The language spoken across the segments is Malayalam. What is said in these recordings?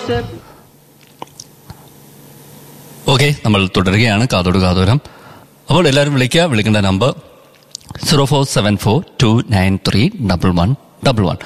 ഓക്കെ, നമ്മൾ തുടരുകയാണ് കാതോട് കാതോരം. അപ്പോൾ എല്ലാവരും വിളിക്കേണ്ട നമ്പർ 0474293111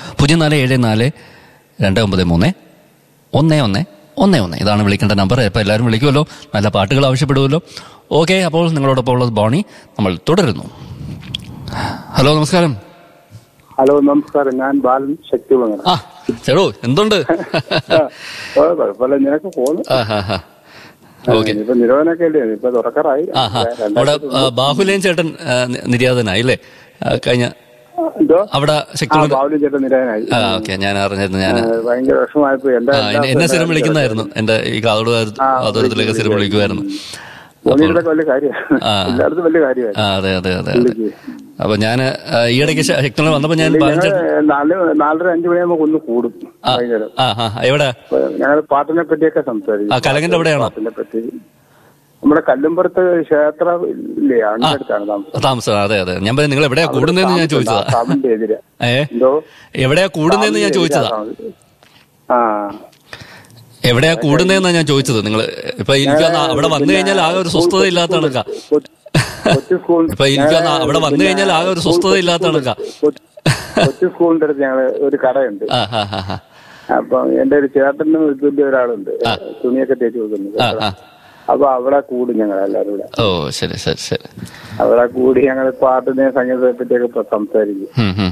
0474293111. ഇതാണ് വിളിക്കേണ്ട നമ്പർ. ഇപ്പോൾ എല്ലാവരും വിളിക്കുമല്ലോ, നല്ല പാട്ടുകൾ ആവശ്യപ്പെടുമല്ലോ. ഓക്കെ, അപ്പോൾ നിങ്ങളോടൊപ്പം ഉള്ളത് ബോണി. നമ്മൾ തുടരുന്നു. ഹലോ, നമസ്കാരം. ഹലോ, നമസ്കാരം. ഞാൻ ബാലൻ ശക്തിമംഗലം. ആ ചേട്ടോ, എന്തുണ്ട്? കുഴപ്പമില്ല, നിനക്ക് പോകുന്നു. ഇപ്പൊ നിരോധനൊക്കെ അല്ലേ, ഇപ്പൊ തുറക്കാറായി. അവിടെ ബാഹുലേൻ ചേട്ടൻ നിര്യാതനായില്ലേ കഴിഞ്ഞ അവിടെ ബാഹുലേൻ ചേട്ടൻ നിര്യാതനായി. ഓക്കെ, ഞാൻ അറിഞ്ഞിരുന്നു. ഞാൻ ഭയങ്കര വിഷമമായപ്പോ എന്നെ സ്ഥിരം വിളിക്കുന്നതായിരുന്നു. എന്റെ ഈ കാതോരത്തിലൊക്കെ സ്ഥിരം വിളിക്കുമായിരുന്നു. വലിയ കാര്യമാണ്, എല്ലായിടത്തും വലിയ കാര്യമാണ്. അതെ അതെ അതെ അതെ. അപ്പൊ ഞാൻ ഈയിടയ്ക്ക് ശക്തി വന്നപ്പോ ഞാൻ 4:30-5 മണിയാകുമ്പോ ഒന്ന് കൂടും. എവിടെ ഞങ്ങൾ പാട്ടിനെ പറ്റിയൊക്കെ സംസാരിക്കും. കലങ്ങന്റെ എവിടെയാണോ? പാട്ടിനെ പറ്റി നമ്മുടെ കല്ലുംപുറത്ത് ക്ഷേത്രം ഇല്ലേ, അടുത്താണ് താമസം. അതെ അതെ, ഞാൻ നിങ്ങൾ എവിടെയാ കൂടുന്നതെന്ന് ഞാൻ ചോദിച്ചതാ. എന്തോ എവിടെയാ കൂടുന്നതെന്ന് ഞാൻ ചോദിച്ചതാ. എവിടെയാ കൂടുന്നതെന്നാ ഞാൻ ചോദിച്ചത്. നിങ്ങൾ ഇപ്പൊ എനിക്ക് അവിടെ വന്നു കഴിഞ്ഞാൽ ആകെ ഒരു സ്വസ്ഥത ഇല്ലാത്തതാണ്. ഇപ്പൊ എനിക്ക് അവിടെ വന്നു കഴിഞ്ഞാൽ ആകെ ഒരു സ്വസ്ഥത ഇല്ലാത്തതാണ്. കൊച്ചു സ്കൂളിന്റെ അടുത്ത് ഞങ്ങള് ഒരു കടയുണ്ട്. അപ്പൊ എന്റെ ഒരു ചേട്ടനും വലിയ ഒരാളുണ്ട്, തുണിയൊക്കെ തേച്ച് കൊടുക്കുന്നത്. അപ്പൊ അവിടെ കൂടും ഞങ്ങൾ എല്ലാവരും കൂടെ. ഓ ശരി ശരി ശരി. അവിടെ കൂടി ഞങ്ങൾ പാട്ടിനെ സംഗീതത്തെ പറ്റിയൊക്കെ സംസാരിക്കും.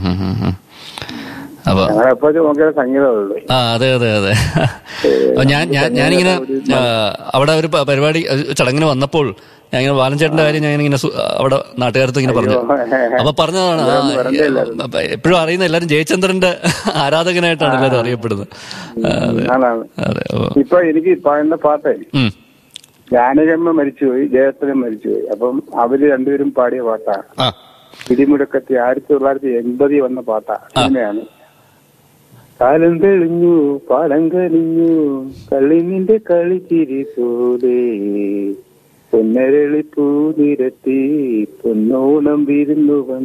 ഞങ്ങളെപ്പോഴും നോക്കിയാൽ സംഗീതമുള്ളൂ. അതെ അതെ അതെ. ഞാനിങ്ങനെ അവിടെ ഒരു പരിപാടി ചടങ്ങിന് വന്നപ്പോൾ ഞാൻ ഇങ്ങനെ ബാലൻചേട്ടന്റെ കാര്യം ഞാൻ ഇങ്ങനെ അവിടെ നാട്ടുകാരത്ത് ഇങ്ങനെ പറഞ്ഞു. അപ്പൊ പറഞ്ഞതാണ്, എപ്പോഴും അറിയുന്ന എല്ലാരും ജയചന്ദ്രന്റെ ആരാധകനായിട്ടാണ് എല്ലാരും അറിയപ്പെടുന്നത്. ഇപ്പൊ എനിക്ക് പറയുന്ന പാട്ടേ, ജാനകമ്മ മരിച്ചുപോയി, ജയചന്ദ്രൻ മരിച്ചുപോയി. അപ്പം അവര് രണ്ടുപേരും പാടിയ പാട്ടാണ് ഇടിമുഴക്കത്തി 1980 വന്ന പാട്ടാ. അങ്ങനെയാണ് കാലം തെളിഞ്ഞു പാടം കരിഞ്ഞു കള്ളിനിന്റെ കളിച്ചിരി പോലെ പൊന്നരളി പൂ നിരത്തി പൊന്നോണം വിരുന്നു